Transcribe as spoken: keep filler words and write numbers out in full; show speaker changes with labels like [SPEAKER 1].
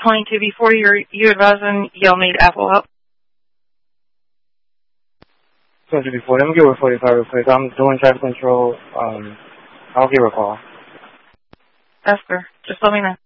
[SPEAKER 1] twenty-two before you're, you advising you'll need Apple help?
[SPEAKER 2] twenty-two before. Let me give her forty-five real quick. I'm doing traffic control. Um, I'll give her a call.
[SPEAKER 1] Ask her. Just let me know.